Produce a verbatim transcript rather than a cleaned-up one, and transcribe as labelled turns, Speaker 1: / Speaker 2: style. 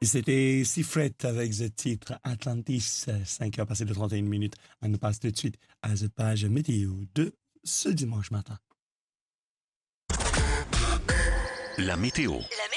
Speaker 1: C'était Seafret avec ce titre Atlantis, cinq heures passées de trente et une minutes. On nous passe tout de suite à cette page météo de ce dimanche matin.
Speaker 2: La météo. La